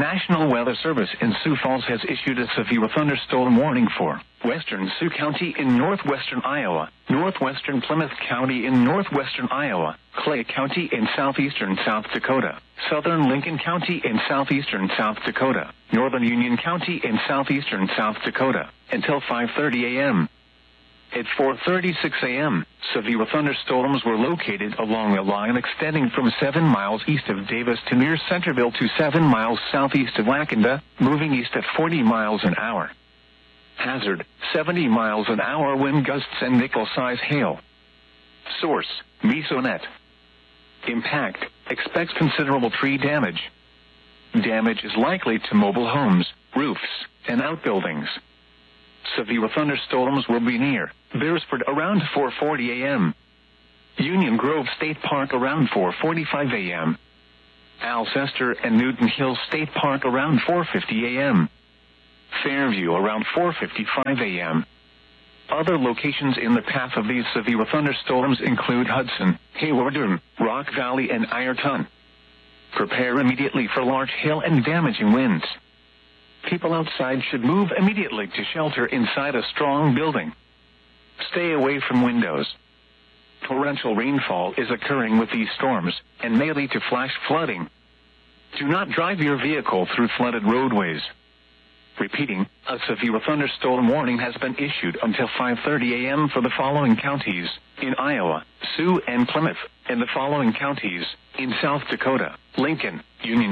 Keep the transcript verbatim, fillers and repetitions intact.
National Weather Service in Sioux Falls has issued a severe thunderstorm warning for western Sioux County in northwestern Iowa, northwestern Plymouth County in northwestern Iowa, Clay County in southeastern South Dakota, southern Lincoln County in southeastern South Dakota, northern Union County in southeastern South Dakota, until five thirty a m At four thirty-six a m, severe thunderstorms were located along a line extending from seven miles east of Davis to near Centerville to seven miles southeast of Wakanda, moving east at forty miles an hour. Hazard, seventy miles an hour wind gusts and nickel-size hail. Source, Mesonet. Impact, expects considerable tree damage. Damage is likely to mobile homes, roofs, and outbuildings. Severe thunderstorms will be near Beresford around four forty a m Union Grove State Park around four forty-five a m Alcester and Newton Hills State Park around four fifty a m Fairview around four fifty-five a m Other locations in the path of these severe thunderstorms include Hudson, Hawarden, Rock Valley, and Ironton. Prepare immediately for large hail and damaging winds. People outside should move immediately to shelter inside a strong building. Stay away from windows. Torrential rainfall is occurring with these storms and may lead to flash flooding. Do not drive your vehicle through flooded roadways. Repeating, a severe thunderstorm warning has been issued until five thirty a m for the following counties in Iowa, Sioux and Plymouth, and the following counties in South Dakota, Lincoln, Union